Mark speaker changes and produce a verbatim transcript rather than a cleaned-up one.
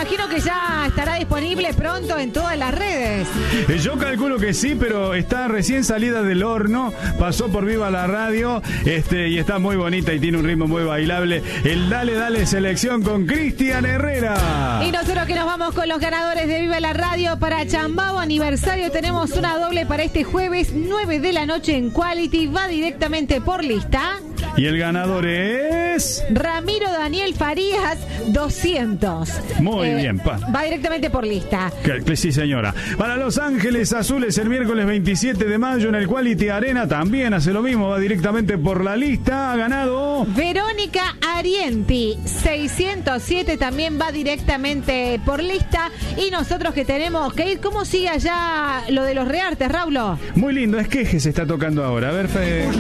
Speaker 1: imagino que ya estará disponible pronto en todas las redes.
Speaker 2: Yo calculo que sí, pero está recién salida del horno, pasó por Viva la Radio, este, y está muy bonita y tiene un ritmo muy bailable. El Dale Dale Selección con Cristian Herrera.
Speaker 1: Y nosotros que nos vamos con los ganadores de Viva la Radio para Chambao Aniversario, tenemos una doble para este jueves, nueve de la noche en Quality, va directamente por lista.
Speaker 2: Y el ganador es...
Speaker 1: Ramiro Daniel Farías, doscientos.
Speaker 2: Muy eh, bien, pa.
Speaker 1: Va directamente por lista.
Speaker 2: Que, sí, señora. Para Los Ángeles Azules, el miércoles veintisiete de mayo en el Quality Arena, también hace lo mismo, va directamente por la lista. Ha ganado...
Speaker 1: Verónica Arienti, seiscientos siete, también va directamente por lista. Y nosotros que tenemos que ir, ¿cómo sigue allá lo de los reartes, Raulo?
Speaker 2: Muy lindo, es que se está tocando ahora. A ver, Fe...